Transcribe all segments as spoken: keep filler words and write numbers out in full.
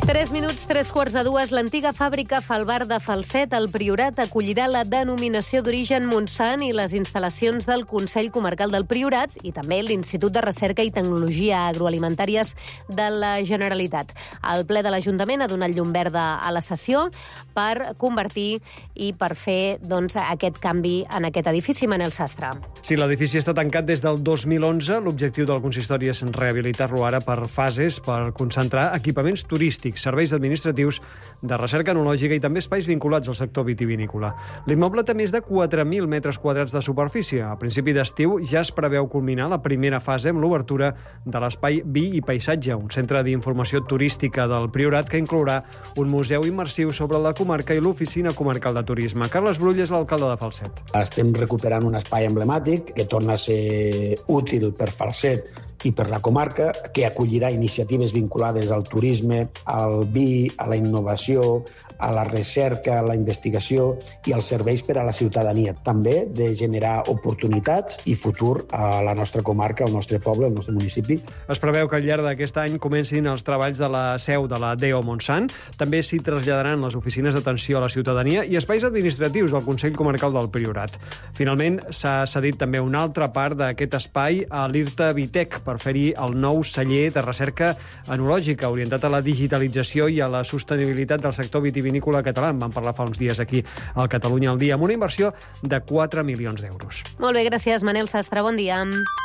Tres minuts, tres quarts de dues. L'antiga fàbrica Falbar de Falset, al Priorat, acollirà la denominació d'origen Montsant i les instal·lacions del Consell Comarcal del Priorat i també l'Institut de Recerca i Tecnologia Agroalimentàries de la Generalitat. El ple de l'Ajuntament ha donat llum verda a la sessió per convertir i per fer doncs, aquest canvi en aquest edifici. Manel Sastre. Sí, l'edifici està tancat des del dos mil onze. L'objectiu del consistori és rehabilitar-lo ara per fases, per concentrar equipaments turístics, serveis administratius, de recerca enològica i també espais vinculats al sector vitivinícola. L'immoble té més de quatre mil metres quadrats de superfície. A principi d'estiu ja es preveu culminar la primera fase amb l'obertura de l'espai Vi i Paisatge, un centre d'informació turística del Priorat que inclourà un museu immersiu sobre la comarca i l'oficina comarcal de turisme. Carles Brull és l'alcalde de Falset. Estem recuperant un espai emblemàtic que torna a ser útil per Falset i per la comarca, que acollirà iniciatives vinculades al turisme, al vi, a la innovació, a la recerca, a la investigació i als serveis per a la ciutadania. També de generar oportunitats i futur a la nostra comarca, al nostre poble, al nostre municipi. Es preveu que al llarg d'aquest any comencin els treballs de la seu de la D E O Montsant. També s'hi traslladaran les oficines d'atenció a la ciutadania i espais administratius del Consell Comarcal del Priorat. Finalment, s'ha cedit també una altra part d'aquest espai a l'IRTA Vitec per fer-hi el nou celler de recerca enològica orientat a la digitalització i a la sostenibilitat del sector vitivinícola català. En vam parlar fa uns dies aquí al Catalunya al dia, amb una inversió de quatre milions d'euros. Molt bé, gràcies, Manel Sastre. Bon dia.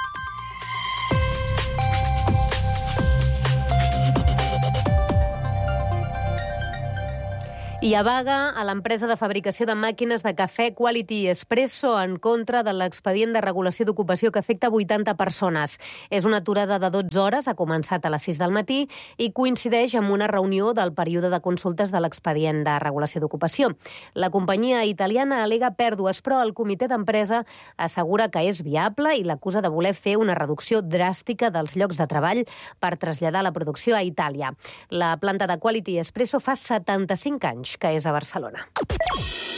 Hi ha vaga a l'empresa de fabricació de màquines de cafè Quality Espresso en contra de l'expedient de regulació d'ocupació que afecta vuitanta persones. És una aturada de dotze hores, ha començat a les sis del matí i coincideix amb una reunió del període de consultes de l'expedient de regulació d'ocupació. La companyia italiana al·lega pèrdues, però el comitè d'empresa assegura que és viable i l'acusa de voler fer una reducció dràstica dels llocs de treball per traslladar la producció a Itàlia. La planta de Quality Espresso fa setanta-cinc anys que és a Barcelona.